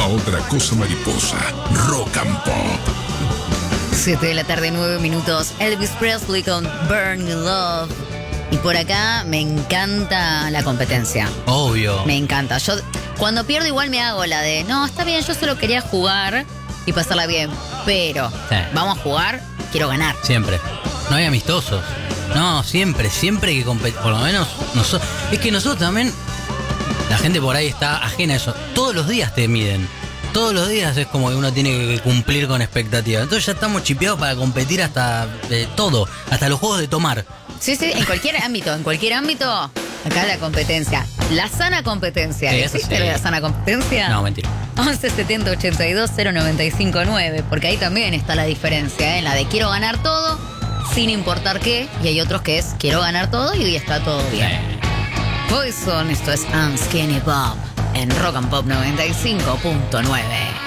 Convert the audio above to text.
otra cosa mariposa. Rock and Pop. 7 de la tarde, 9 minutos. Elvis Presley con Burn Your Love. Y por acá me encanta la competencia. Obvio. Me encanta. Yo cuando pierdo igual me hago la de, no, está bien, yo solo quería jugar y pasarla bien. Pero vamos a jugar, quiero ganar. Siempre. No hay amistosos. No, siempre que competir. Por lo menos nosotros. Es que nosotros también, la gente por ahí está ajena a eso. Todos los días te miden. Todos los días es como que uno tiene que cumplir con expectativas. Entonces ya estamos chipeados para competir hasta todo. Hasta los juegos de tomar. Sí, en cualquier ámbito. Acá la competencia. La sana competencia. Sí, ¿Existe la sana competencia? No, mentira. 11 70 82 095 9. Porque ahí también está la diferencia, ¿eh? La de quiero ganar todo sin importar qué. Y hay otros que es quiero ganar todo y hoy está todo bien. Poison, esto es I'm Skinny Bob en Rock and Pop 95.9.